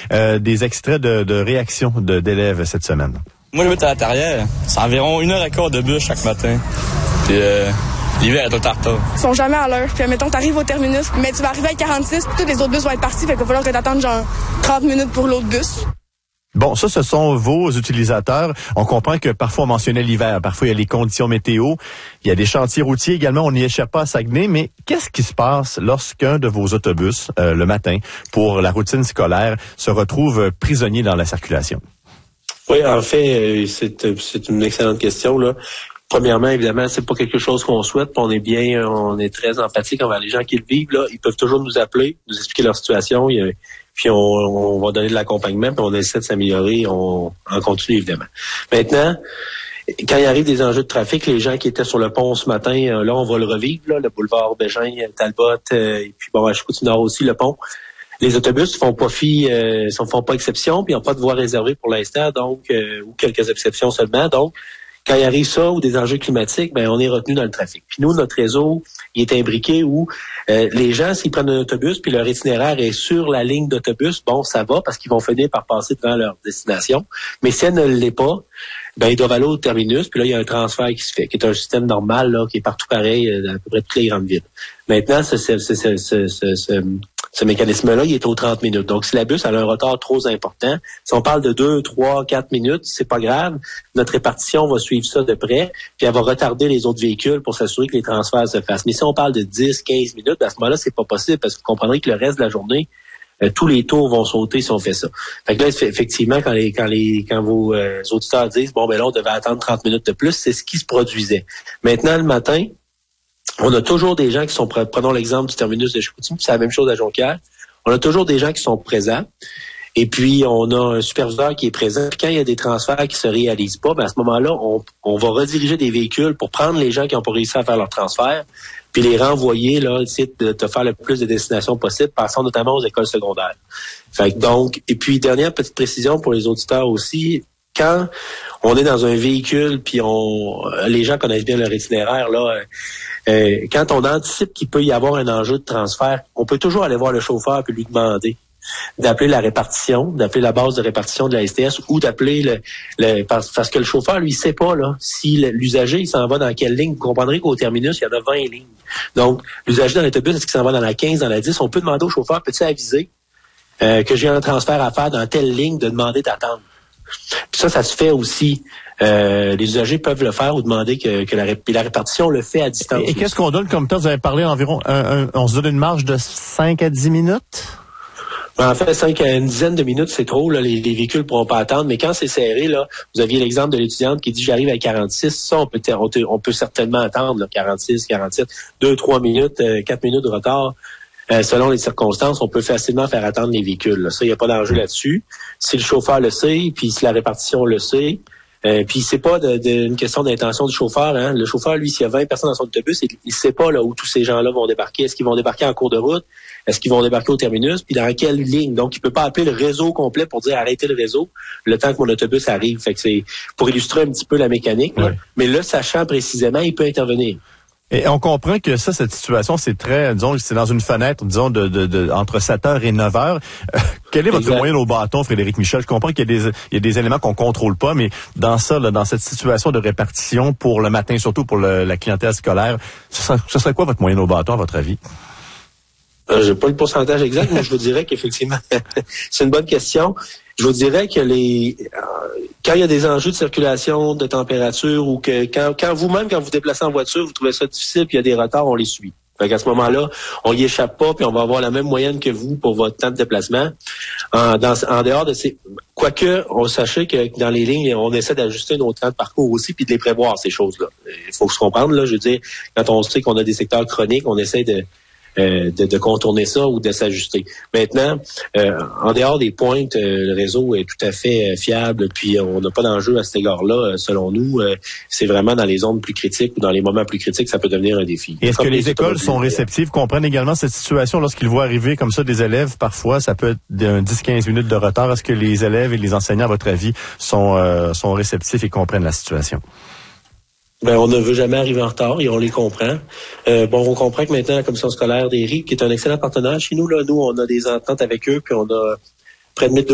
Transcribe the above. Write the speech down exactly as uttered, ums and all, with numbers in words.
euh, des extraits de, de réactions de, d'élèves cette semaine. Moi, je vais à la Terrière. C'est environ une heure et quart de bus chaque matin. Puis, euh, l'hiver est tout en retard. Ils sont jamais à l'heure. Puis, mettons, t'arrives au terminus, mais tu vas arriver à quarante-six, puis tous les autres bus vont être partis. Fait qu'il va falloir que t'attendes genre trente minutes pour l'autre bus. Bon, ça, ce sont vos utilisateurs. On comprend que parfois on mentionnait l'hiver, parfois il y a les conditions météo, il y a des chantiers routiers également, on n'y échappe pas à Saguenay, mais qu'est-ce qui se passe lorsqu'un de vos autobus, euh, le matin, pour la routine scolaire, se retrouve prisonnier dans la circulation? Oui, en fait, c'est, c'est une excellente question, là. Premièrement, évidemment, c'est pas quelque chose qu'on souhaite, on est bien, on est très empathique envers les gens qui le vivent, là. Ils peuvent toujours nous appeler, nous expliquer leur situation, il y a, puis on, on va donner de l'accompagnement, puis on essaie de s'améliorer, on en continue, évidemment. Maintenant, quand il arrive des enjeux de trafic, les gens qui étaient sur le pont ce matin, là, on va le revivre, là, le boulevard Bégin, Talbot, euh, et puis bon, à Chicoutimi-Nord aussi, le pont. Les autobus font pas fi, euh, font pas exception, puis ils n'ont pas de voie réservée pour l'instant, donc, euh, ou quelques exceptions seulement, donc, quand il arrive ça ou des enjeux climatiques, ben on est retenu dans le trafic. Puis nous, notre réseau, il est imbriqué où euh, les gens, s'ils prennent un autobus puis leur itinéraire est sur la ligne d'autobus, bon, ça va parce qu'ils vont finir par passer devant leur destination. Mais si elle ne l'est pas, ben ils doivent aller au terminus, puis là, il y a un transfert qui se fait, qui est un système normal, là, qui est partout pareil, dans à peu près toutes les grandes villes. Maintenant, ce, ce, ce, ce, ce, ce, ce, ce mécanisme-là, il est aux trente minutes. Donc, si la bus a un retard trop important, si on parle de deux, trois, quatre minutes, c'est pas grave. Notre répartition va suivre ça de près, puis elle va retarder les autres véhicules pour s'assurer que les transferts se fassent. Mais si on parle de dix, quinze minutes, à ce moment-là, c'est pas possible, parce que vous comprendrez que le reste de la journée, Euh, tous les tours vont sauter si on fait ça. Fait que là, effectivement, quand les quand les quand vos euh, auditeurs disent bon ben là, on devait attendre trente minutes de plus, c'est ce qui se produisait. Maintenant, le matin, on a toujours des gens qui sont prêts. Prenons l'exemple du terminus de Chicoutimi, c'est la même chose à Jonquière. On a toujours des gens qui sont présents. Et puis, on a un superviseur qui est présent. Puis quand il y a des transferts qui se réalisent pas, ben à ce moment-là, on, on va rediriger des véhicules pour prendre les gens qui n'ont pas réussi à faire leur transfert, puis les renvoyer, là, essayer de te faire le plus de destinations possible, passant notamment aux écoles secondaires. Fait que donc, et puis, dernière petite précision pour les auditeurs aussi, quand on est dans un véhicule, puis on les gens connaissent bien leur itinéraire, là, euh, quand on anticipe qu'il peut y avoir un enjeu de transfert, on peut toujours aller voir le chauffeur puis lui demander d'appeler la répartition, d'appeler la base de répartition de la S T S ou d'appeler le, le parce, parce que le chauffeur, lui, il sait pas là si l'usager il s'en va dans quelle ligne. Vous comprendrez qu'au terminus, il y en a vingt lignes. Donc, l'usager dans l'autobus, est-ce qu'il s'en va dans la quinze, dans la dix? On peut demander au chauffeur, peux-tu aviser euh, que j'ai un transfert à faire dans telle ligne, de demander d'attendre. Puis ça, ça se fait aussi. Euh, les usagers peuvent le faire ou demander que, que la, la répartition le fait à distance. Et, et qu'est-ce qu'on donne comme temps? Vous avez parlé environ, un, un, on se donne une marge de cinq à dix minutes? En fait, cinq à une dizaine de minutes, c'est trop. Là, les, les véhicules ne pourront pas attendre. Mais quand c'est serré, là, vous aviez l'exemple de l'étudiante qui dit j'arrive à quarante-six. Ça, on peut, on, on peut certainement attendre là, quarante-six, quarante-sept, deux, trois minutes, euh, quatre minutes de retard. Euh, selon les circonstances, on peut facilement faire attendre les véhicules. Là. Ça, il n'y a pas d'enjeu là-dessus. Si le chauffeur le sait, puis si la répartition le sait, euh, puis c'est pas de, de, une question d'intention du chauffeur. Hein. Le chauffeur, lui, s'il y a vingt personnes dans son autobus, il ne sait pas là où tous ces gens-là vont débarquer. Est-ce qu'ils vont débarquer en cours de route? Est-ce qu'ils vont débarquer au terminus? Puis dans quelle ligne? Donc, il peut pas appeler le réseau complet pour dire arrêtez le réseau le temps que mon autobus arrive. Fait que c'est pour illustrer un petit peu la mécanique. Ouais. Là. Mais là, sachant précisément, il peut intervenir. Et on comprend que ça, cette situation, c'est très, disons, c'est dans une fenêtre, disons, de, de, de entre sept heures et neuf heures. Euh, quel est votre exact. moyen au bâton, Frédéric Michel? Je comprends qu'il y a des, il y a des éléments qu'on contrôle pas, mais dans ça, là, dans cette situation de répartition pour le matin, surtout pour le, la clientèle scolaire, ce serait, ce serait quoi votre moyen au bâton, à votre avis? Euh, j'ai pas le pourcentage exact, mais je vous dirais qu'effectivement, c'est une bonne question. Je vous dirais que les euh, quand il y a des enjeux de circulation, de température, ou que quand, quand vous-même, quand vous vous déplacez en voiture, vous trouvez ça difficile, puis il y a des retards, on les suit. Fait qu'à ce moment-là, on y échappe pas, puis on va avoir la même moyenne que vous pour votre temps de déplacement. En, dans, en dehors de ces... Quoique, on sachez que dans les lignes, on essaie d'ajuster nos temps de parcours aussi, puis de les prévoir, ces choses-là. Il faut se comprendre, là, je veux dire, quand on sait qu'on a des secteurs chroniques, on essaie de... Euh, de, de contourner ça ou de s'ajuster. Maintenant, euh, en dehors des pointes, euh, le réseau est tout à fait euh, fiable, puis on n'a pas d'enjeu à cet égard-là, euh, selon nous. Euh, c'est vraiment dans les zones plus critiques ou dans les moments plus critiques, ça peut devenir un défi. Et est-ce Comme que les, les écoles sont réceptives, comprennent également cette situation lorsqu'ils voient arriver comme ça des élèves? Parfois, ça peut être d'un dix à quinze minutes de retard. Est-ce que les élèves et les enseignants, à votre avis, sont, euh, sont réceptifs et comprennent la situation? Ben, on ne veut jamais arriver en retard et on les comprend. Euh, bon, on comprend que maintenant, la Commission scolaire des R I C, qui est un excellent partenaire chez nous, là, nous, on a des ententes avec eux, puis on a près de mille deux cents